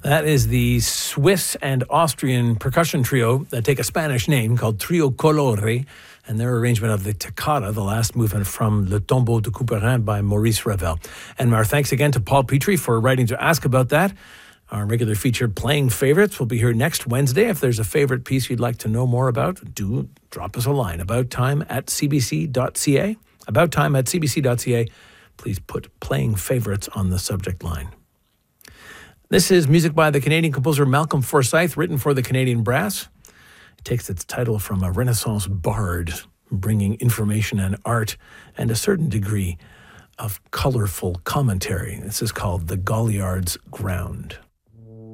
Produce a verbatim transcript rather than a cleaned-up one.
That is the Swiss and Austrian percussion trio that take a Spanish name called Trio Colore, and their arrangement of the Toccata, the last movement from Le Tombeau de Couperin by Maurice Ravel. And our thanks again to Paul Petrie for writing to ask about that. Our regular feature, Playing Favorites, will be here next Wednesday. If there's a favorite piece you'd like to know more about, do drop us a line. About time at c b c dot c a. About time at c b c dot c a. Please put Playing Favorites on the subject line. This is music by the Canadian composer Malcolm Forsyth, written for the Canadian Brass. It takes its title from a Renaissance bard, bringing information and art and a certain degree of colorful commentary. This is called The Galliard's Ground.